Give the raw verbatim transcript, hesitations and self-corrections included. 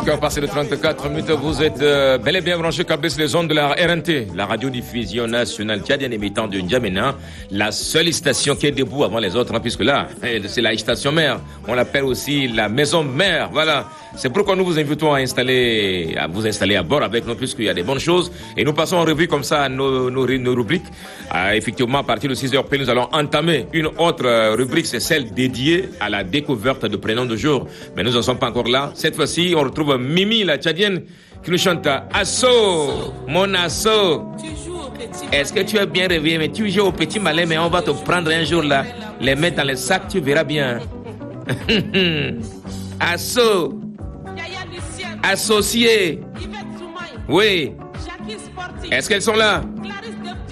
cinq heures passées de trente-quatre minutes, vous êtes euh, bel et bien branchés câblés sur les ondes de la R N T, la radiodiffusion nationale tchadienne émettant de N'Djamena, la seule station qui est debout avant les autres, hein, puisque là, c'est la station mère. On l'appelle aussi la maison mère. Voilà. C'est pourquoi nous vous invitons à installer, à vous installer à bord avec nous, puisqu'il y a des bonnes choses. Et nous passons en revue comme ça nos, nos, nos rubriques. Euh, effectivement, à partir de six heures, nous allons entamer une autre rubrique, c'est celle dédiée à la découverte de prénoms de jour. Mais nous n'en sommes pas encore là. Cette fois-ci, on retrouve Mimi, la tchadienne, qui nous chante Asso, mon Asso. Est-ce que tu es bien réveillé? Mais tu joues au petit malin, mais on va te prendre un jour là, les mettre dans les sacs, tu verras bien. Asso. Associé. Oui. Est-ce qu'elles sont là?